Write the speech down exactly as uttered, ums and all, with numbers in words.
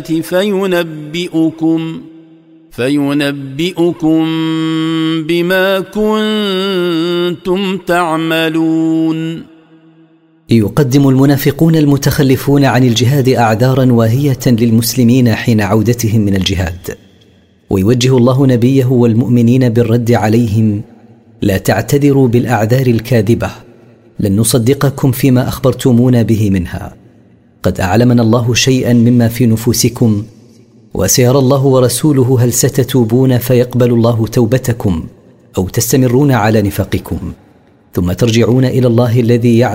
فينبئكم فينبئكم بما كنتم تعملون. يقدم المنافقون المتخلفون عن الجهاد أعذارا واهية للمسلمين حين عودتهم من الجهاد، ويوجه الله نبيه والمؤمنين بالرد عليهم: لا تعتذروا بالأعذار الكاذبة، لن نصدقكم فيما أخبرتمونا به منها، قد أعلمنا الله شيئا مما في نفوسكم، وسيرى الله ورسوله هل ستتوبون فيقبل الله توبتكم أو تستمرون على نفاقكم ثم ترجعون إلى الله الذي يعلم